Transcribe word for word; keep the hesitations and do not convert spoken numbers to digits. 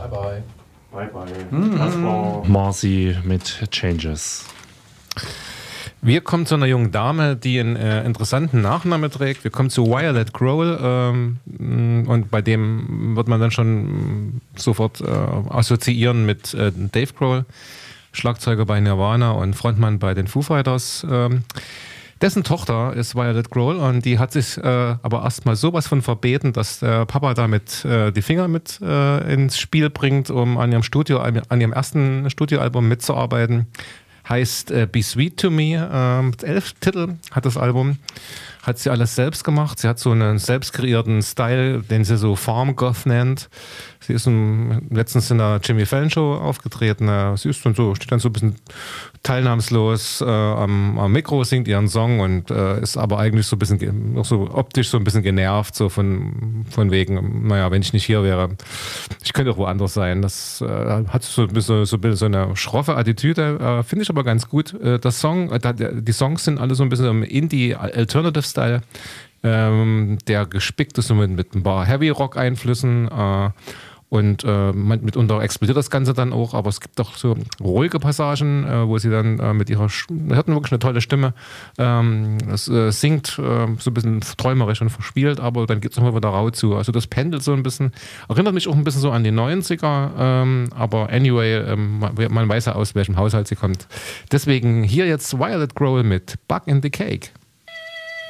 Bye bye. Bye bye. Mhm. Das war Marcy mit Changes. Wir kommen zu einer jungen Dame, die einen äh, interessanten Nachnamen trägt. Wir kommen zu Violet Grohl ähm, und bei dem wird man dann schon sofort äh, assoziieren mit äh, Dave Grohl, Schlagzeuger bei Nirvana und Frontmann bei den Foo Fighters. Ähm, dessen Tochter ist Violet Grohl und die hat sich äh, aber erstmal sowas von verbeten, dass der Papa damit äh, die Finger mit äh, ins Spiel bringt, um an ihrem Studio, an ihrem ersten Studioalbum mitzuarbeiten. Heißt äh, Be Sweet to Me, äh, elf Titel hat das Album, hat sie alles selbst gemacht. Sie hat so einen selbst kreierten Style, den sie so Farm Goth nennt. Sie ist im, letztens in der Jimmy Fallon Show aufgetreten. Äh, sie ist dann so, steht dann so ein bisschen teilnahmslos äh, am, am Mikro, singt ihren Song und äh, ist aber eigentlich so ein bisschen, noch so optisch so ein bisschen genervt, so von, von wegen, naja, wenn ich nicht hier wäre, ich könnte auch woanders sein. Das äh, hat so ein bisschen so, so eine schroffe Attitüde, äh, finde ich aber ganz gut. Äh, das Song, äh, die Songs sind alle so ein bisschen im Indie-Alternative-Style. Ähm, der gespickt ist so mit, mit ein paar Heavy-Rock-Einflüssen äh, und äh, mitunter explodiert das Ganze dann auch, aber es gibt auch so ruhige Passagen, äh, wo sie dann äh, mit ihrer, wir hatten wirklich eine tolle Stimme, ähm, es äh, singt äh, so ein bisschen träumerisch und verspielt, aber dann geht es nochmal wieder rau zu. Also das pendelt so ein bisschen, erinnert mich auch ein bisschen so an die neunziger, ähm, aber anyway, ähm, man, man weiß ja aus welchem Haushalt sie kommt. Deswegen hier jetzt Violet Grohl mit Bug in the Cake.